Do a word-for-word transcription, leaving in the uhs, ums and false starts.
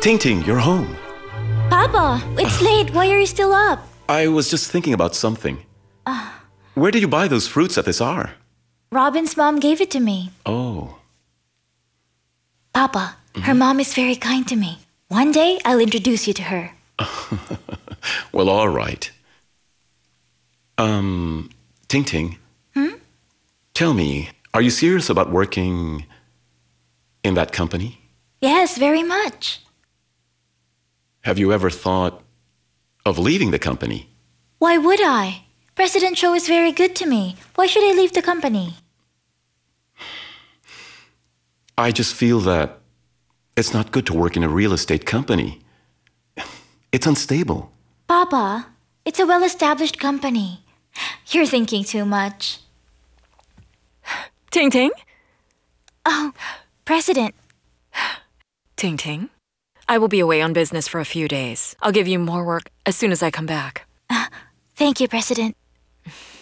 Ting Ting, you're home. Papa, it's late. Why are you still up? I was just thinking about something. Where did you buy those fruits at this hour? Robin's mom gave it to me. Oh. Papa, her mom is very kind to me. One day, I'll introduce you to her. Well, all right. Um, Ting Ting. Hmm? Tell me, are you serious about working in that company? Yes, very much. Have you ever thought of leaving the company? Why would I? President Cho is very good to me. Why should I leave the company? I just feel that it's not good to work in a real estate company. It's unstable. Papa, it's a well-established company. You're thinking too much. Ting Ting? Oh, President. Ting Ting? I will be away on business for a few days. I'll give you more work as soon as I come back. Thank you, President.